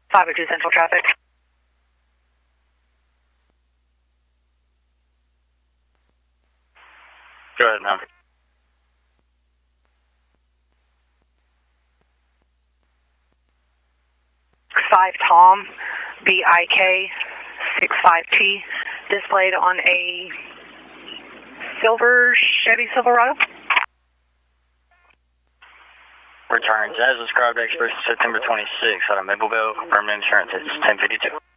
502 Central Traffic. Go ahead, ma'am. Five Tom, BIK 65T, displayed on a silver Chevy Silverado. Returns as described, expiration September 26th out of Mapleville. Permanent insurance is 1052.